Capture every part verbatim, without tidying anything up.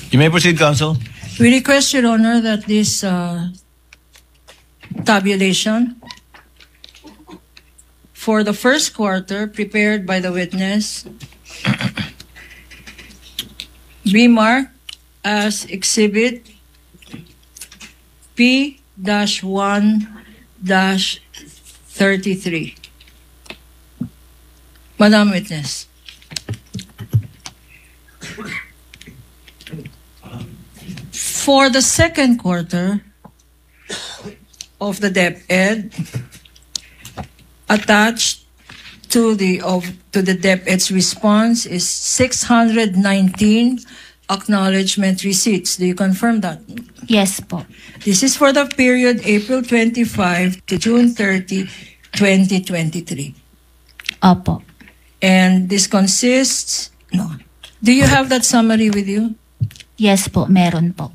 You may proceed, Counsel. We request, Your Honor, that this uh, tabulation for the first quarter prepared by the witness be marked as Exhibit P one thirty-three. Madam Witness. For the second quarter of the DepEd, attached to the of to the DepEd's response is six hundred nineteen acknowledgement receipts. Do you confirm that? Yes po. This is for the period April twenty-fifth to June thirtieth, twenty twenty-three. Opo. And this consists, no. Do you have that summary with you? Yes po, meron po.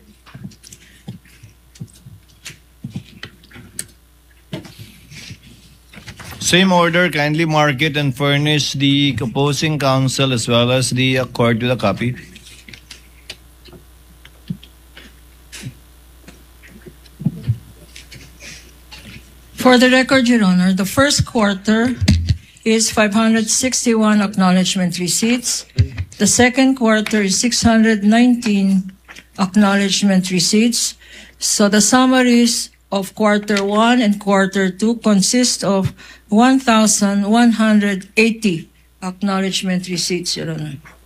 Same order, kindly mark it and furnish the opposing counsel as well as the court with a copy. For the record, Your Honor, the first quarter is five hundred sixty-one acknowledgement receipts. The second quarter is six hundred nineteen acknowledgement receipts. So the summaries of quarter one and quarter two consist of one thousand one hundred eighty acknowledgement receipts, Your Honor.